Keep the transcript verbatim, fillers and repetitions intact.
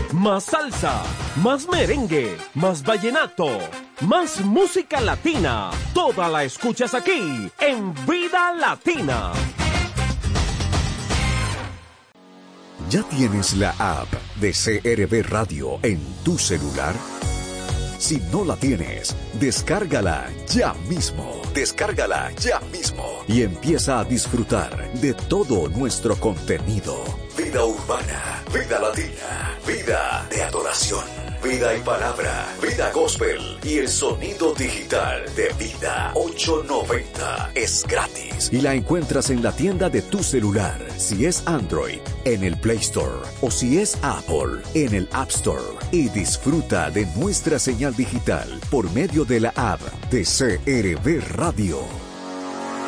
Más salsa, más merengue, más vallenato, más música latina. Toda la escuchas aquí en Vida Latina. ¿Ya tienes la app de C R V Radio en tu celular? Si no la tienes, descárgala ya mismo. Descárgala ya mismo y empieza a disfrutar de todo nuestro contenido. Vida urbana, vida latina, vida de adoración, vida y palabra, vida gospel y el sonido digital de Vida ochocientos noventa. Es gratis y la encuentras en la tienda de tu celular. Si es Android, en el Play Store, o si es Apple, en el App Store. Y disfruta de nuestra señal digital por medio de la app de C R V Radio.